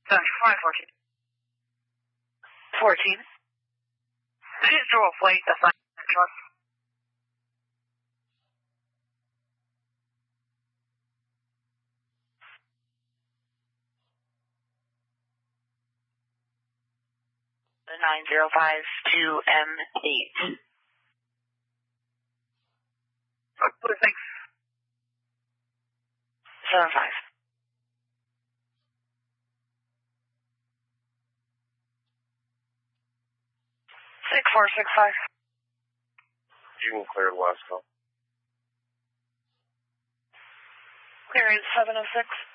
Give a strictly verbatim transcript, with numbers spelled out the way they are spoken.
seventy-five, fourteen. fourteen. I just drove a flight, that's not truck. The nine zero five two M eight. Okay, thanks. seven five. six four six five. You can clear the last call. Clearance seven oh six.